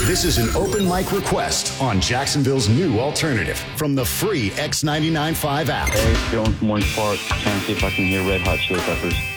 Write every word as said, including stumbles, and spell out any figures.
This is an open mic request on Jacksonville's new alternative from the free X ninety-nine point five app. Hey, Dylan from Orange Park. Trying to see if I can hear Red Hot Chili Peppers.